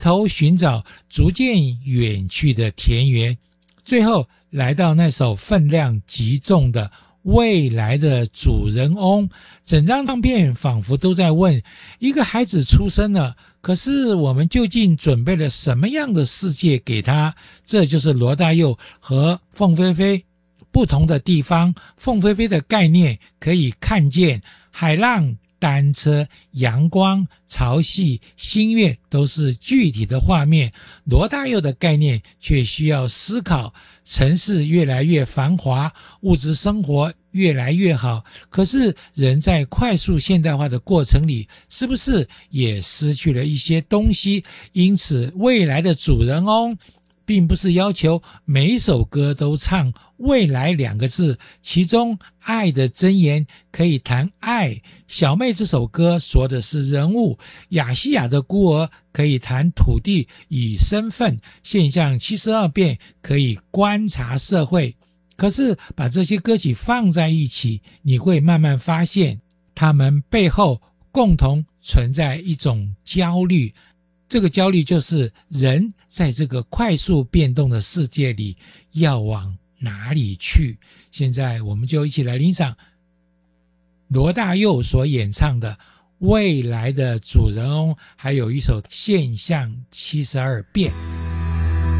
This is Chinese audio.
头寻找逐渐远去的田园，最后来到那首分量极重的未来的主人翁。整张唱片仿佛都在问，一个孩子出生了，可是我们究竟准备了什么样的世界给他？这就是罗大佑和凤飞飞不同的地方。凤飞飞的概念可以看见海浪、单车、阳光、潮汐、星月都是具体的画面，罗大佑的概念却需要思考，城市越来越繁华，物质生活越来越好，可是人在快速现代化的过程里，是不是也失去了一些东西？因此未来的主人翁并不是要求每一首歌都唱未来2个字，其中爱的箴言可以谈爱，小妹这首歌说的是人物，亚细亚的孤儿可以谈土地与身份，现象72变可以观察社会。可是把这些歌曲放在一起，你会慢慢发现它们背后共同存在一种焦虑，这个焦虑就是人在这个快速变动的世界里要往哪里去。现在我们就一起来欣赏罗大佑所演唱的未来的主人翁，还有一首现象72变。